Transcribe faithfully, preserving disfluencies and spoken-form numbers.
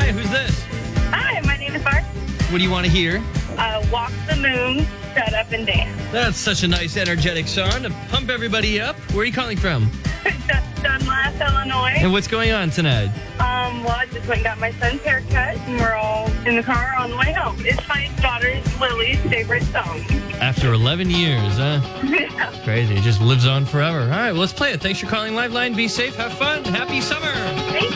Hi, who's this? Hi, my name is Bart. What do you want to hear? Uh, Walk the Moon, Shut Up and Dance. That's such a nice, energetic song to pump everybody up. Where are you calling from? Just Dunlap, Illinois. And what's going on tonight? Um, well, I just went and got my son's haircut, and we're all in the car on the way home. It's my daughter Lily's favorite song. After eleven years, huh? Yeah. Crazy. It just lives on forever. All right, well, let's play it. Thanks for calling Liveline. Be safe. Have fun. Happy summer. Thank